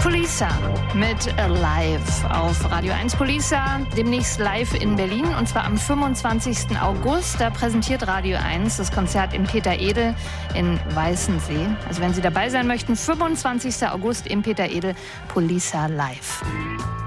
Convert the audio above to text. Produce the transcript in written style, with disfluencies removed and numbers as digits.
Polisa mit Alive auf Radio 1 Polisa, demnächst live in Berlin und zwar am 25. August. Da präsentiert Radio 1 das Konzert im Peter Edel in Weißensee. Also wenn Sie dabei sein möchten, 25. August im Peter Edel, Polisa live.